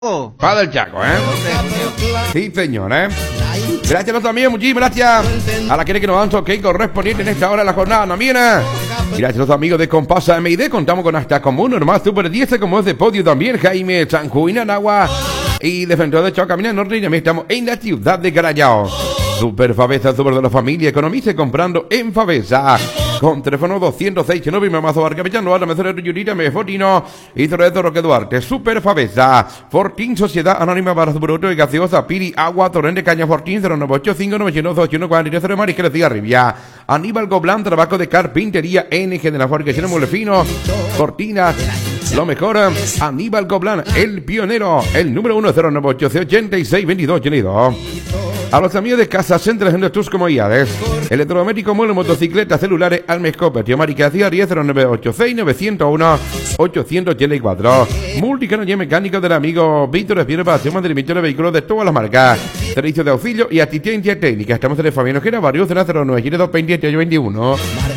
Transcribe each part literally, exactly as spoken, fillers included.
Oh. Para el Chaco, ¿eh? Sí, señor, ¿eh? Gracias a los amigos, muchísimas gracias a la que nos dan toque correspondiente en esta hora de la jornada, ¿no? Mira. Gracias a los amigos de Compasa M I D, contamos con hasta como uno nomás, Super diez, como es de podio también, Jaime Sanjuina, Nagua. Y defensor de Chocamina Norte, y también estamos en la ciudad de Carayao. Super Favesa, super de la familia, economice comprando en Favesa. Con teléfono doscientos seis, nueve, Mamazo Barcapellano, Ana Mezora, Yurita, Mefotino, y Torreto Roque Duarte. Super Favesa, Fortín, Sociedad Anónima para Bruto y Gaseosa, Piri, Agua, Torrente, Caña, Fortín, cero nueve ocho cinco nueve ocho ocho uno cuatro cero, Mariscal, Cigarribia. Aníbal Goblán, trabajo de carpintería, N G de la fabricación de Molefino, Cortinas. Lo mejor, Aníbal Goblán, el pionero, el número uno, cero nueve ocho ochenta y seis veintidós ochenta y dos. A los amigos de Casa Centros en tus comodidades. Electrodoméstico, muebles, motocicletas, celulares, Almescope, Tío Maricacia, diez cero nueve ocho seis nueve cero uno ocho ochenta y cuatro. Multicano y mecánico del amigo Víctor Espino para hacer mantenimiento de vehículos de todas las marcas. Servicio de auxilio y asistencia técnica. Estamos en el Fabián Ojeda, barrio cero nueve dos veintiocho veintiuno.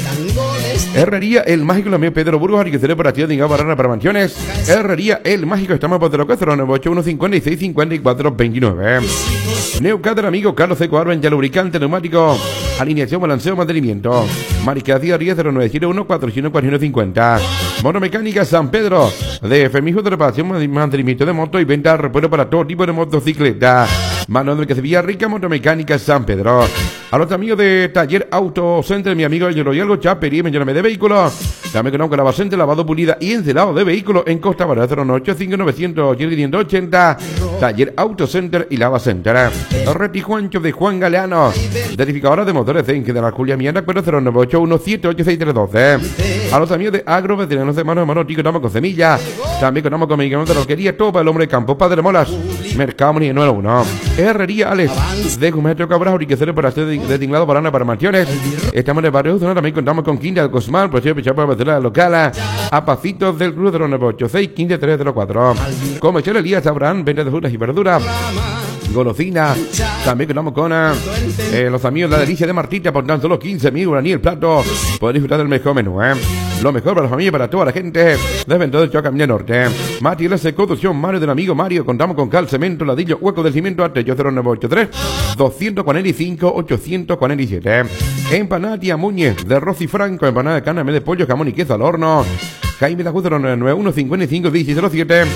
Herrería El Mágico, el amigo Pedro Burgos, Ariquecero para Tío Dingao Barrana para mansiones. Herrería El Mágico, estamos por Teroca, cero nueve ocho uno cincuenta y seis cincuenta y cuatro veintinueve. Neucat del amigo Carlos Seco Arben, ya lubricante, neumático, alineación, balanceo, mantenimiento. Maricadía diez cero nueve cero uno cuatro uno cuatro uno cincuenta. Monomecánica San Pedro, de Femijo de reparación, mantenimiento de moto y venta de repuesto para todo tipo de motocicleta. Mano de que se Villa Rica, Motomecánica San Pedro. A los amigos de Taller Auto Center, mi amigo El Royal Chaperi, me llame de vehículos. También conozco la basente, lavado, pulida y encelado de vehículos en Costa Barra, cero nueve ocho cinco nueve cero ocho cinco ochenta. Taller Auto Center y Lava Center. Retijuancho de Juan Galeano. Verificadora de motores de Inge de la Julia Miana, cero nueve ocho uno siete ocho seis tres uno dos. A los amigos de Agro Veteranos de Mano a Mano, contamos con semillas. También contamos con medicamentos de loquería, todo para el hombre de campo, Padre Molas. Mercado Muni número uno. Herrería Alex de Gumetro Cabral, y que se para hacer de tinglado para para mansiones. Estamos en el barrio Zona, también contamos con Quinta del Cosmal, por cierto, para la local. A Pacitos del Cruz, cero nueve ocho seis uno cinco tres cero cuatro. Comercial Elías Abraham, venta de frutas y verduras. Golosina, también contamos con eh, los amigos de la delicia de Martita por tan solo quince mil guaraní el plato. Podéis disfrutar del mejor menú, ¿eh? Lo mejor para la familia y para toda la gente. Desde entonces Chocamina Norte. Materiales de construcción, Mario del amigo Mario. Contamos con cal, cemento, ladrillo, hueco del cimiento, Artello cero nueve ocho tres dos cuatro cinco ocho cuatro siete. Empanada Tía Muñez de Rosy Franco, empanada de carne de pollo, jamón y queso al horno. Jaime de Ajusto nueve nueve uno cincuenta y cinco diecisiete siete.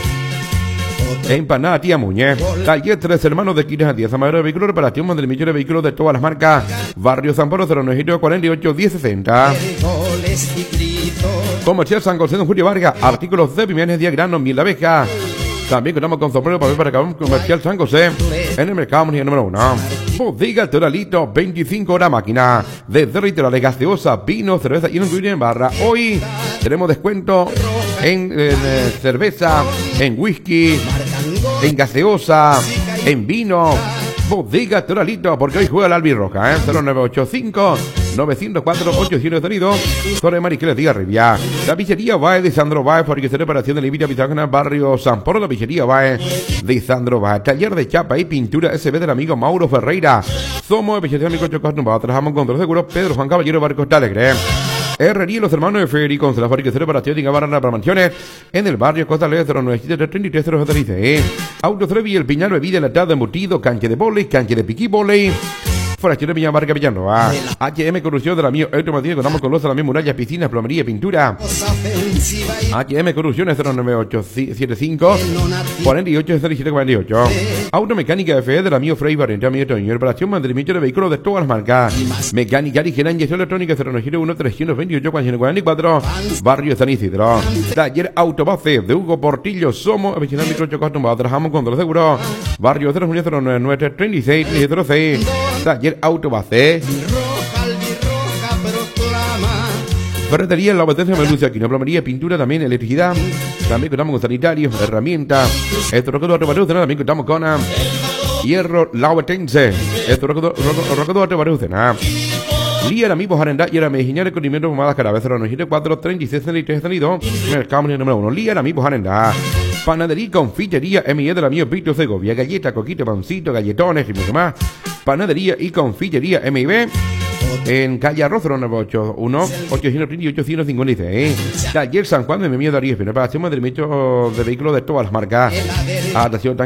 Empanada Tía Muñez. Taller Tres Hermanos de Quiras Díaz, Amadero de Vehículos, reparación, mantenimiento de vehículos de todas las marcas. Barrio San Pablo, cero nueve cuarenta y ocho diez sesenta. Comercial San José de Julio Vargas, artículos de Pimenez, diagranos, miel de abeja. También contamos con sombrero para para acabar Comercial San José en el mercado número uno. Bodega Toralito, veinticinco horas máquina de literales, gaseosa, vino, cerveza y un incluye en barra. Hoy tenemos descuento en, en, en cerveza, en whisky, en gaseosa, en vino. Bodega Toralito, porque hoy juega el albirroja, ¿eh? cero nueve ocho cinco nueve cero cuatro ocho cero dos. Torre Mariscal de Rivia. La pizzería Bae de Sandro Bae, porque se reparación de Livita Pitagona, barrio San Pablo. La pizzería Bae de Sandro Bae. Taller de chapa y pintura S B del amigo Mauro Ferreira. Somos de pizzería Micocho Costumba. Trabajamos con los seguros Pedro Juan Caballero Barcos Alegre. Herrería Los Hermanos de Federico, la fábrica de reparación de Gabarana para mansiones en el barrio Costa Alegre, cero nueve siete tres tres tres cero seis. Autotrevi, El Piñal, bebida enlatada, embutido, cancha de vóley, cancha de piqui vóley. Forastero de Piña Barca Villanueva. H M Corrupción de la mío Automatín, contamos con los de la misma murallas, piscinas, plomería, pintura. H M Corrupción cero nueve ocho siete cinco cuarenta y ocho cero siete cuarenta y ocho. Automecánica F E de la mío Frey Barrenta, mi Toño. Reparación, mantenimiento de vehículos de todas las marcas. Mecánica ligera, inyección electrónica cero nueve uno tres dos ocho cuatro cuarenta y cuatro. Barrio San Isidro. Taller Autobase de Hugo Portillo. Somos aficionados a microcho acostumbrados. Trabajamos con los seguros. Barrio cero nueve nueve tres tres seis cero seis. Taller Autobase. Ferretería La Obetencia Melucia, aquí no plomería, pintura, también electricidad. También contamos con sanitarios, herramientas. Esto Roque Duarte Barucena, también contamos con uh, Hierro La Obetense. Esto Roque Duarte Barucena. Lía amigos Arendá y era Mejiñar con Nimeros Pomadas Carabeza cero nueve cuatro treinta y seis treinta y tres dos. Mercado número uno. Lía amigos Arendá. Panadería, confitería, M I E de la mío Víctor Segovia. Galleta, coquito, pancito, galletones y mucho más. Panadería y confitería M I B en calle Arroz, ocho uno ochocientos ochocientos cincuenta y seis. Taller San Juan de Memillo de Arias, pero para hacer mantenimiento de vehículos de todas las marcas. Atención,